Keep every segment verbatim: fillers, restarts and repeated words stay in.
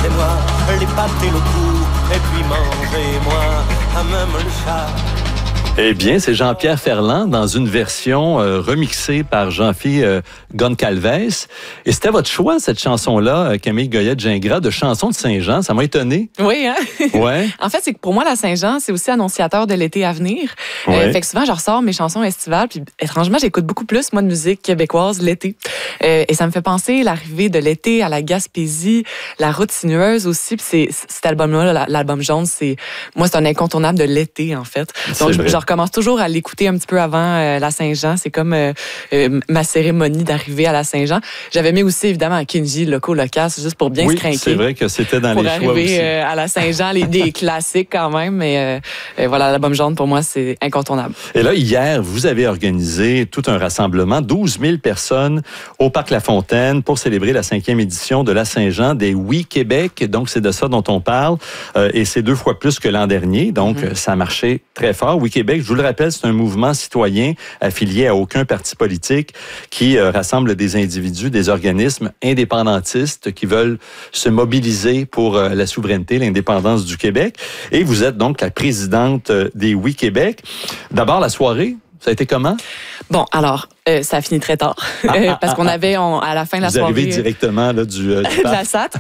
moi les pattes et le cou, et puis mangez-moi à même le chat. Eh bien, c'est Jean-Pierre Ferland dans une version euh, remixée par Jean-Philippe euh, Goncalves. Et c'était votre choix, cette chanson-là, euh, Camille Goyette-Gingras, de Chanson de Saint-Jean. Ça m'a étonné. Oui, hein? Ouais. En fait, c'est que pour moi, la Saint-Jean, c'est aussi annonciateur de l'été à venir. Ouais. Euh, fait que souvent, je ressors mes chansons estivales. Puis étrangement, j'écoute beaucoup plus, moi, de musique québécoise l'été. Euh, et ça me fait penser l'arrivée de l'été à la Gaspésie, la route sinueuse aussi. Puis c'est, cet album-là, l'album jaune, c'est moi, c'est un incontournable de l'été, en fait. Donc, je, je recommence toujours à l'écouter un petit peu avant euh, la Saint-Jean. C'est comme euh, euh, ma cérémonie d'arrivée à la Saint-Jean. J'avais mis aussi, évidemment, Kinji, Loco, Locas, juste pour bien oui, se craquer. c'est vrai que c'était dans pour les choix aussi. Pour arriver euh, à la Saint-Jean, les, des classiques quand même. Mais euh, euh, voilà, l'album jaune, pour moi, c'est incontournable. Et là, hier, vous avez organisé tout un rassemblement, douze mille personnes au Parc La Fontaine pour célébrer la cinquième édition de la Saint-Jean des Oui Québec. Donc, c'est de ça dont on parle. Euh, et c'est deux fois plus que l'an dernier. Donc, mm-hmm. ça a marché très fort. Oui Québec, je vous le rappelle, c'est un mouvement citoyen affilié à aucun parti politique qui euh, rassemble des individus, des organismes indépendantistes qui veulent se mobiliser pour euh, la souveraineté, l'indépendance du Québec. Et vous êtes donc la présidente euh, des Oui Québec. D'abord, la soirée, ça a été comment? Bon, alors, euh, ça a fini très tard. Ah, ah, parce qu'on avait, on, à la fin de la vous soirée... Vous arrivez directement là, du, euh, du de la S A T.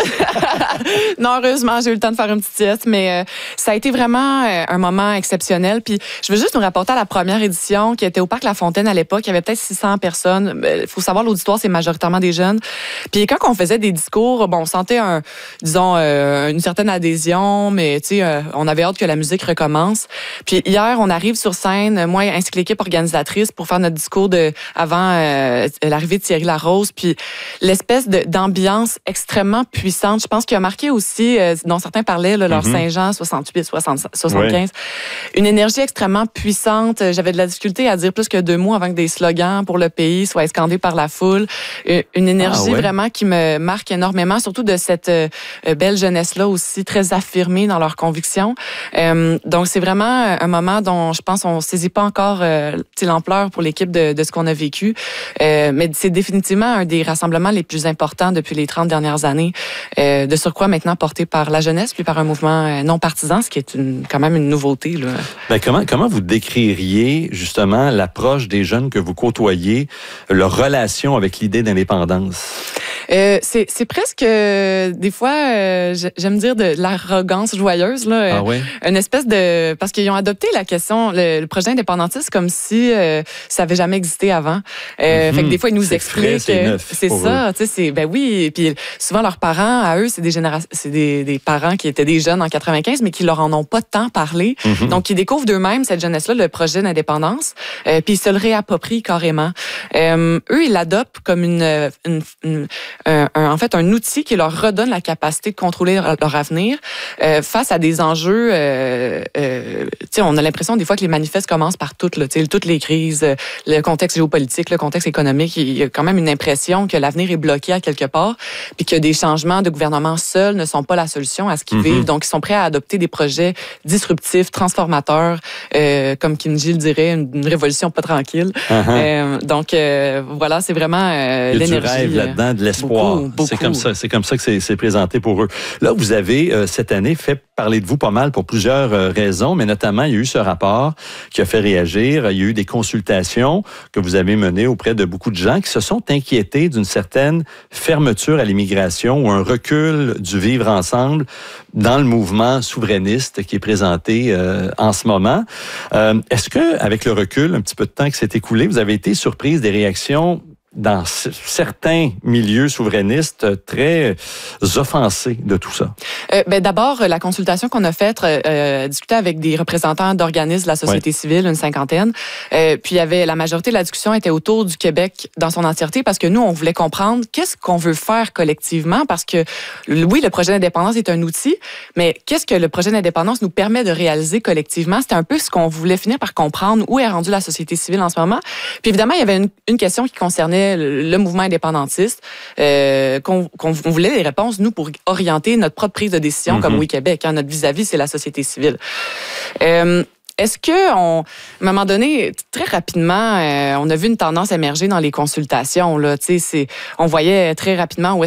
Non, heureusement, j'ai eu le temps de faire une petite sieste, mais euh, ça a été vraiment euh, un moment exceptionnel. Puis je veux juste nous rapporter à la première édition qui était au Parc La Fontaine à l'époque. Il y avait peut-être six cents personnes. Il faut savoir, l'auditoire, c'est majoritairement des jeunes. Puis quand on faisait des discours, bon, on sentait, un, disons, euh, une certaine adhésion, mais tu sais, euh, on avait hâte que la musique recommence. Puis hier, on arrive sur scène, moi ainsi que l'équipe organisatrice, pour faire notre discours de avant euh, l'arrivée de Thierry Larose, puis l'espèce de, d'ambiance extrêmement puissante. Je pense qu'il a marqué aussi, euh, dont certains parlaient, là, leur mm-hmm. Saint-Jean soixante-huit, soixante, soixante-quinze, ouais. Une énergie extrêmement puissante. J'avais de la difficulté à dire plus que deux mots avant que des slogans pour le pays soient scandés par la foule. Une énergie ah, ouais. vraiment qui me marque énormément, surtout de cette euh, belle jeunesse-là aussi, très affirmée dans leurs convictions. Euh, donc, c'est vraiment un moment dont je pense on saisit pas encore euh, l'ampleur pour l'équipe de, de ce qu'on a vécu. Euh, mais c'est définitivement un des rassemblements les plus importants depuis les trente dernières années. Euh, de surcroît, maintenant porté par la jeunesse, puis par un mouvement non partisan, ce qui est une, quand même une nouveauté. Là. Ben, comment, comment vous décririez justement l'approche des jeunes que vous côtoyez, leur relation avec l'idée d'indépendance? Euh, c'est, c'est presque, euh, des fois, euh, j'aime dire de l'arrogance joyeuse. Là, ah ouais? Une espèce de... Parce qu'ils ont adopté la question, le, le projet indépendantiste, comme si euh, ça avait jamais existé avant. Euh, mm-hmm. Fait que des fois, ils nous c'est expliquent... Frais, c'est neuf c'est ça, tu sais, c'est... Ben oui, puis souvent, leurs parents, à eux, c'est des générations... C'est des, des parents qui étaient des jeunes en quatre-vingt-quinze, mais qui leur en ont pas tant parlé. Mm-hmm. Donc, ils découvrent d'eux-mêmes, cette jeunesse-là, le projet d'indépendance, euh, puis ils se le réapproprient carrément. Euh, eux, ils l'adoptent comme une... une, une Un, un, en fait, un outil qui leur redonne la capacité de contrôler leur, leur avenir euh, face à des enjeux. Euh, euh, on a l'impression des fois que les manifestes commencent par toutes, là, toutes les crises, le contexte géopolitique, le contexte économique. Il y a quand même une impression que l'avenir est bloqué à quelque part, puis que des changements de gouvernement seuls ne sont pas la solution à ce qu'ils mm-hmm. vivent. Donc, ils sont prêts à adopter des projets disruptifs, transformateurs, euh, comme Kinji le dirait, une, une révolution pas tranquille. Uh-huh. Euh, donc, euh, voilà, c'est vraiment euh, il y a l'énergie. Du rêve là-dedans, de l'espoir. Beaucoup, beaucoup. C'est comme ça, c'est comme ça que c'est, c'est présenté pour eux. Là, vous avez euh, cette année fait parler de vous pas mal pour plusieurs euh, raisons, mais notamment il y a eu ce rapport qui a fait réagir. Il y a eu des consultations que vous avez menées auprès de beaucoup de gens qui se sont inquiétés d'une certaine fermeture à l'immigration ou un recul du vivre ensemble dans le mouvement souverainiste qui est présenté euh, en ce moment. Euh, est-ce que, avec le recul, un petit peu de temps qui s'est écoulé, vous avez été surprise des réactions dans certains milieux souverainistes très offensés de tout ça? Euh, ben d'abord, la consultation qu'on a faite, euh, discuter avec des représentants d'organismes de la société ouais. civile, une cinquantaine. Euh, puis il y avait la majorité de la discussion était autour du Québec dans son entièreté parce que nous, on voulait comprendre qu'est-ce qu'on veut faire collectivement parce que oui, le projet d'indépendance est un outil, mais qu'est-ce que le projet d'indépendance nous permet de réaliser collectivement? C'était un peu ce qu'on voulait finir par comprendre, où est rendue la société civile en ce moment. Puis évidemment, il y avait une, une question qui concernait le mouvement indépendantiste, euh, qu'on, qu'on voulait des réponses, nous, pour orienter notre propre prise de décision mm-hmm. comme Oui Québec. Hein, notre vis-à-vis, c'est la société civile. Euh, Est-ce que, on, à un moment donné, très rapidement, euh, on a vu une tendance émerger dans les consultations. Là, c'est, on voyait très rapidement où est-ce